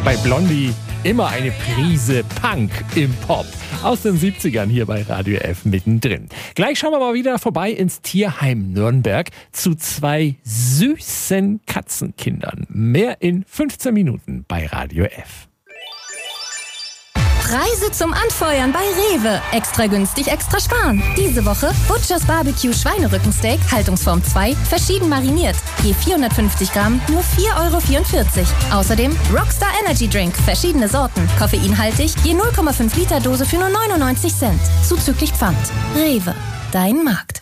Bei Blondie immer eine Prise Punk im Pop. Aus den 70ern hier bei Radio F mittendrin. Gleich schauen wir mal wieder vorbei ins Tierheim Nürnberg zu 2 süßen Katzenkindern. Mehr in 15 Minuten bei Radio F. Preise zum Anfeuern bei Rewe. Extra günstig, extra sparen. Diese Woche Butchers Barbecue Schweinerückensteak, Haltungsform 2, verschieden mariniert. Je 450 Gramm, nur 4,44 €. Außerdem Rockstar Energy Drink, verschiedene Sorten. Koffeinhaltig, je 0,5 Liter Dose für nur 99 Cent. Zuzüglich Pfand. Rewe, dein Markt.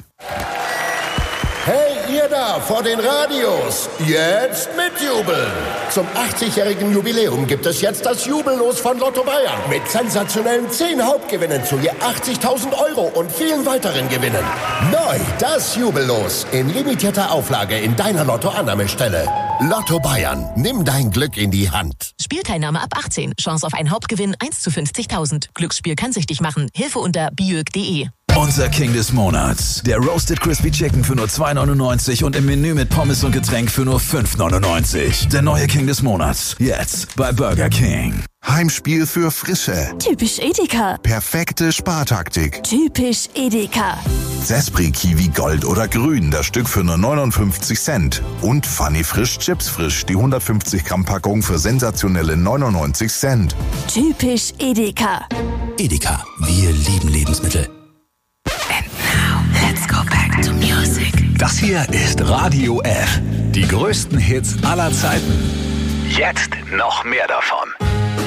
Hey, ihr da vor den Radios, jetzt mitjubeln! Zum 80-jährigen Jubiläum gibt es jetzt das Jubellos von Lotto Bayern mit sensationellen 10 Hauptgewinnen zu je 80.000 € und vielen weiteren Gewinnen. Neu das Jubellos in limitierter Auflage in deiner Lotto-Annahmestelle. Lotto Bayern, nimm dein Glück in die Hand. Spielteilnahme ab 18. Chance auf einen Hauptgewinn 1 zu 50.000. Glücksspiel kann süchtig machen. Hilfe unter biög.de. Unser King des Monats. Der Roasted Crispy Chicken für nur 2,99 und im Menü mit Pommes und Getränk für nur 5,99. Der neue King des Monats. Jetzt bei Burger King. Heimspiel für Frische. Typisch Edeka. Perfekte Spartaktik. Typisch Edeka. Sespri Kiwi Gold oder Grün, das Stück für nur 59 Cent. Und Funny Frisch Chips Frisch, die 150 Gramm Packung für sensationelle 99 Cent. Typisch Edeka. Edeka. Wir lieben Lebensmittel. Let's go back to music. Das hier ist Radio F. Die größten Hits aller Zeiten. Jetzt noch mehr davon.